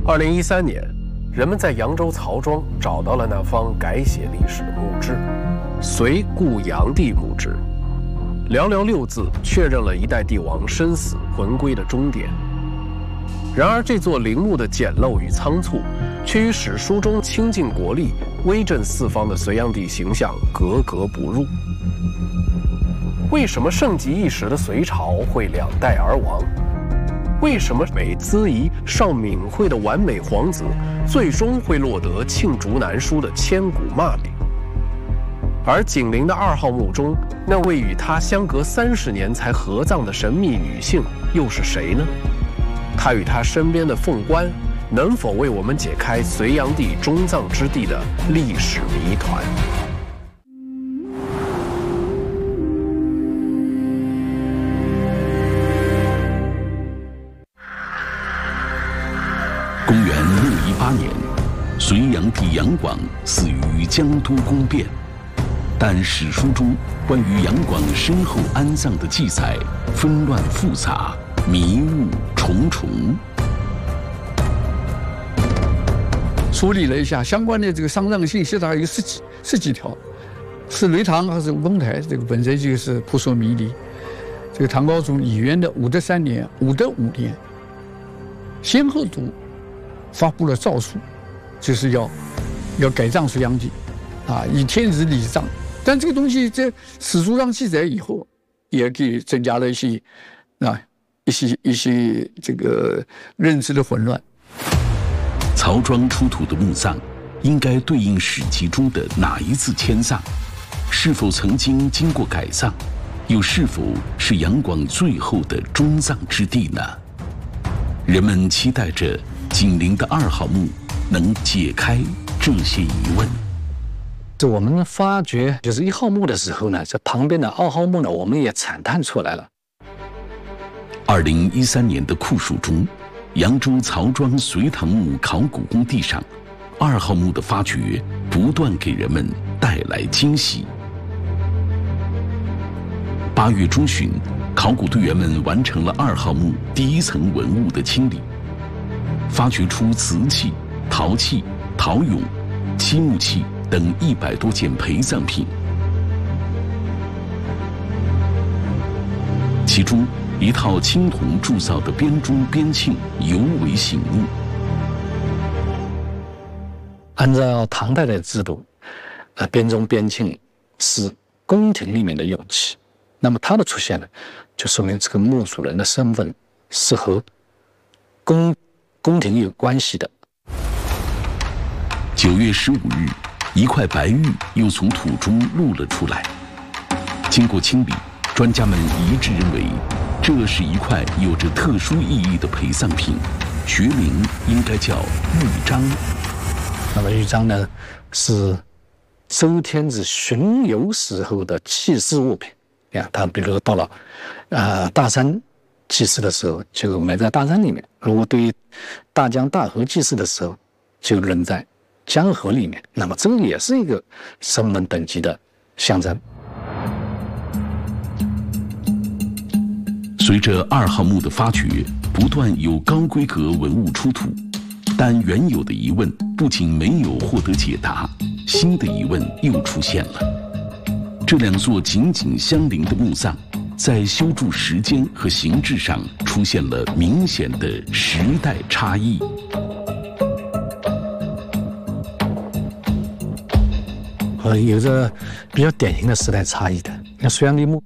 2013年，人们在扬州曹庄找到了那方改写历史的墓志——隋故阳帝墓志。寥寥6字，确认了一代帝王生死魂归的终点。然而，这座陵墓的简陋与仓促，却与史书中倾尽国力、威震四方的隋炀帝形象格格不入。为什么盛极一时的隋朝会2代而亡？为什么美姿仪、少敏慧的完美皇子，最终会落得罄竹难书的千古骂名？而紧邻的2号墓中，那位与他相隔30年才合葬的神秘女性，又是谁呢？她与她身边的凤冠，能否为我们解开隋炀帝终葬之地的历史谜团？ 公元618年，隋炀帝杨广死于江都宫变，但史书中关于杨广身后安葬的记载纷乱复杂，迷雾重重。 梳理了一下相关的这个丧葬信息，大概有十几条，是隋唐还是武功台？这个本身就是扑朔迷离。这个唐高宗李渊的武德3年、武德5年，先后都发布了诏书，就是要改葬隋炀帝，以天子礼葬。但这个东西在史书上记载以后，也给增加了一些这个认知的混乱。 曹庄出土的墓葬，应该对应史籍中的哪一字迁葬？是否曾经经过改葬？又是否是杨广最后的终葬之地呢？人们期待着紧邻的2号墓能解开这些疑问。 我们发掘就是1号墓的时候呢，这旁边的2号墓呢，我们也惨探出来了。 2013年的酷暑中，扬州曹庄隋唐墓考古工地上，2号墓的发掘不断给人们带来惊喜。8月中旬，考古队员们完成了2号墓第1层文物的清理，发掘出瓷器、陶器、陶俑、漆木器等100多件陪葬品，其中一套青铜铸造的编钟编磬尤为醒目。 按照唐代的制度，编钟编磬是宫廷里面的乐器，那么它的出现呢，就说明这个墓主人的身份是和宫廷有关系的。 9月15日，一块白玉又从土中露了出来。经过清理，专家们一致认为，这是一块有着特殊意义的陪葬品，学名应该叫玉章。 那么玉章呢，是周天子巡游时候的祭祀物品。他比如到了大山祭祀的时候，就埋在大山里面；如果对大江大河祭祀的时候，就扔在江河里面。那么这个也是一个身份等级的象征。 随着2号墓的发掘，不断有高规格文物出土，但原有的疑问不仅没有获得解答，新的疑问又出现了。这2座紧紧相邻的墓葬，在修筑时间和形制上出现了明显的时代差异。 有着比较典型的时代差异的，像隋炀帝墓